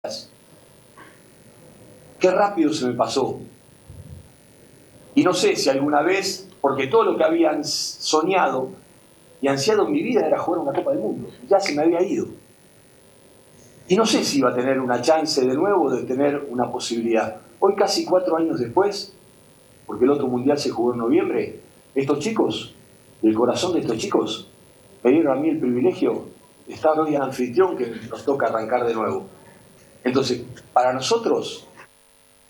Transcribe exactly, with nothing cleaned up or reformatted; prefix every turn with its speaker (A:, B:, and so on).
A: Qué rápido se me pasó. Y no sé si alguna vez, porque todo lo que habían soñado y ansiado en mi vida era jugar una Copa del Mundo. Ya se me había ido. Y no sé si iba a tener una chance de nuevo de tener una posibilidad. Hoy, casi cuatro años después, porque el otro mundial se jugó en noviembre, estos chicos, el corazón de estos chicos, me dieron a mí el privilegio de estar hoy en anfitrión que nos toca arrancar de nuevo. Entonces, para nosotros,